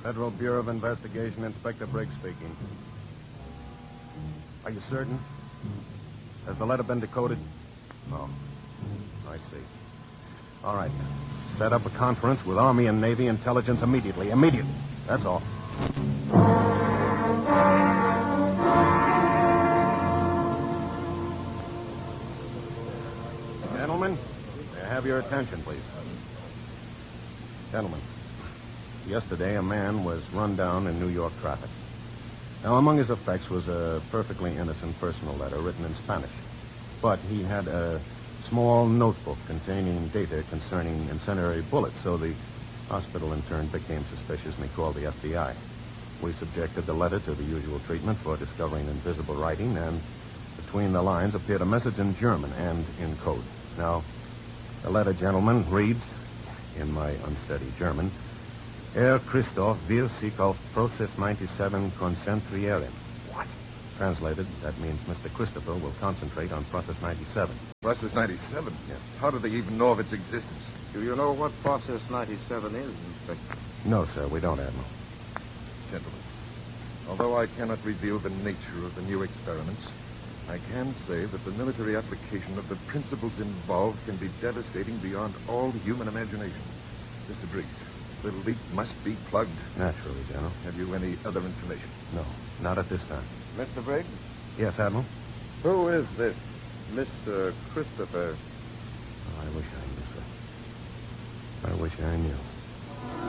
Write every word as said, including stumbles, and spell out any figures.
Federal Bureau of Investigation, Inspector Briggs speaking. Are you certain? Has the letter been decoded? No. I see. All right. Set up a conference with Army and Navy intelligence immediately. Immediately. That's all. Gentlemen, may I have your attention, please? Gentlemen, yesterday a man was run down in New York traffic. Now, among his effects was a perfectly innocent personal letter written in Spanish. But he had a small notebook containing data concerning incendiary bullets, so the hospital in turn became suspicious and he called the F B I. We subjected the letter to the usual treatment for discovering invisible writing, and between the lines appeared a message in German and in code. Now, the letter, gentlemen, reads, in my unsteady German, Herr Christoph will sich auf Process ninety-seven konzentrieren. What? Translated, that means Mister Christopher will concentrate on Process ninety-seven. Process ninety-seven? Yes. How do they even know of its existence? Do you know what Process ninety-seven is, Inspector? No, sir, we don't, Admiral. Gentlemen, although I cannot reveal the nature of the new experiments, I can say that the military application of the principles involved can be devastating beyond all human imagination. Mister Briggs, the leak must be plugged. Naturally, General. Have you any other information? No, not at this time. Mister Briggs? Yes, Admiral? Who is this Mister Christopher? Oh, I wish I knew, sir. I wish I knew.